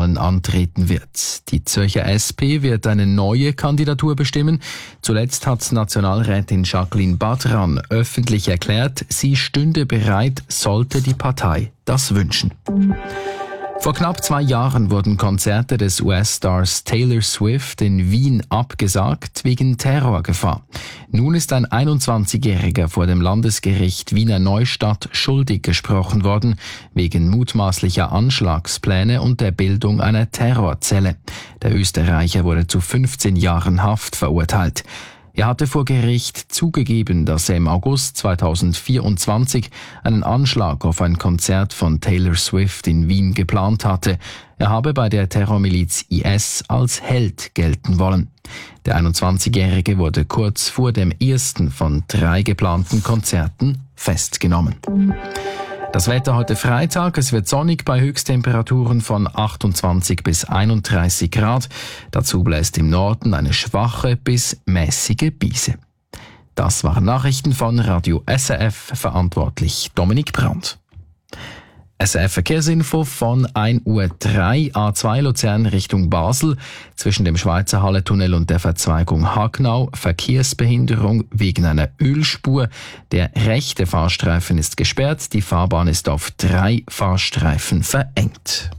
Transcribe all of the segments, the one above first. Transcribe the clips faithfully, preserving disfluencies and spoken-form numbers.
Wahlen antreten wird. Die Zürcher S P wird eine neue Kandidatur bestimmen. Zuletzt hat Nationalrätin Jacqueline Badran öffentlich erklärt, sie stünde bereit, sollte die Partei das wünschen. Vor knapp zwei Jahren wurden Konzerte des U S-Stars Taylor Swift in Wien abgesagt wegen Terrorgefahr. Nun ist ein einundzwanzigjähriger vor dem Landesgericht Wiener Neustadt schuldig gesprochen worden, wegen mutmaßlicher Anschlagspläne und der Bildung einer Terrorzelle. Der Österreicher wurde zu fünfzehn Jahren Haft verurteilt. Er hatte vor Gericht zugegeben, dass er im August zweitausendvierundzwanzig einen Anschlag auf ein Konzert von Taylor Swift in Wien geplant hatte. Er habe bei der Terrormiliz I S als Held gelten wollen. Der einundzwanzigjährige wurde kurz vor dem ersten von drei geplanten Konzerten festgenommen. Das Wetter heute Freitag, es wird sonnig bei Höchsttemperaturen von achtundzwanzig bis einunddreißig Grad. Dazu bläst im Norden eine schwache bis mäßige Brise. Das waren Nachrichten von Radio S R F, verantwortlich Dominik Brandt. S R F-Verkehrsinfo von ein Uhr drei, A zwei Luzern Richtung Basel. Zwischen dem Schweizer Halletunnel und der Verzweigung Hagnau Verkehrsbehinderung wegen einer Ölspur. Der rechte Fahrstreifen ist gesperrt, die Fahrbahn ist auf drei Fahrstreifen verengt.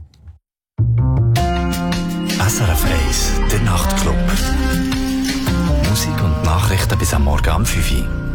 S R F eins, der Nachtclub. Musik und Nachrichten bis am Morgen um fünf Uhr.